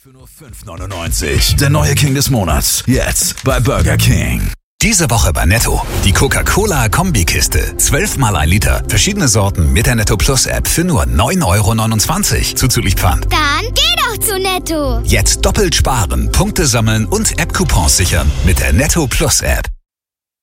für nur 5,99. Der neue King des Monats. Jetzt bei Burger King. Diese Woche bei Netto. Die Coca-Cola-Kombikiste. 12 mal 1 Liter. Verschiedene Sorten mit der Netto Plus App für nur 9,29 € zuzüglich Pfand. Dann geh doch zu Netto. Jetzt doppelt sparen, Punkte sammeln und App-Coupons sichern mit der Netto Plus App.